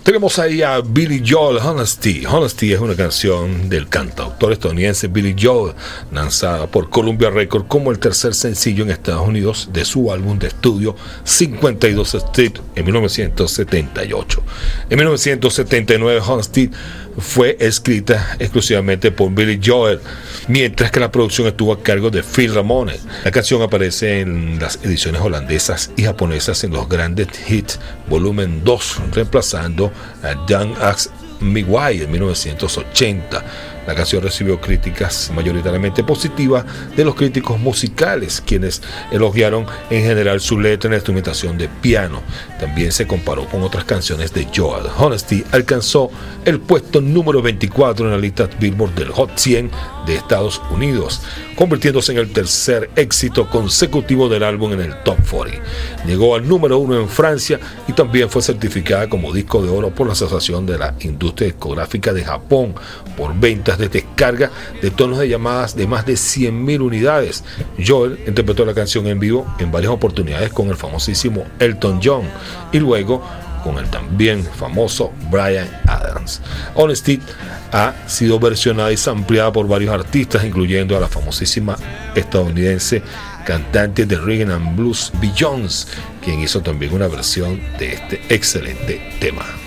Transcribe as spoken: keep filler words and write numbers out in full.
Tenemos ahí a Billy Joel, Honesty. Honesty es una canción del cantautor estadounidense Billy Joel, lanzada por Columbia Records como el tercer sencillo en Estados Unidos de su álbum de estudio cincuenta y dos Street en mil novecientos setenta y ocho. En mil novecientos setenta y nueve, Honesty fue escrita exclusivamente por Billy Joel, mientras que la producción estuvo a cargo de Phil Ramone. La canción aparece en las ediciones holandesas y japonesas en los Grandes Hits Volumen dos, reemplazando a Don't Ask Me Why en mil novecientos ochenta. La canción recibió críticas mayoritariamente positivas de los críticos musicales, quienes elogiaron en general su letra en la instrumentación de piano. También se comparó con otras canciones de Joel. Honesty alcanzó el puesto número veinticuatro en la lista Billboard del Hot cien de Estados Unidos, convirtiéndose en el tercer éxito consecutivo del álbum en el Top cuarenta. Llegó al número uno en Francia y también fue certificada como disco de oro por la Asociación de la Industria Discográfica de Japón por ventas de descarga de tonos de llamadas de más de cien mil unidades. Joel interpretó la canción en vivo en varias oportunidades con el famosísimo Elton John y luego con el también famoso Bryan Adams. Honesty ha sido versionada y sampleada por varios artistas, incluyendo a la famosísima estadounidense cantante de Rhythm and Blues Beyoncé, quien hizo también una versión de este excelente tema.